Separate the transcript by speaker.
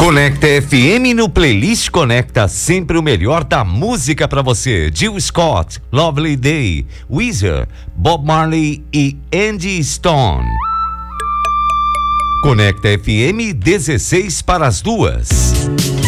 Speaker 1: Conecta FM no Playlist Conecta, sempre o melhor da música pra você. Jill Scott, Lovely Day, Weezer, Bob Marley e Andy Stone. Conecta FM 16 para as 2.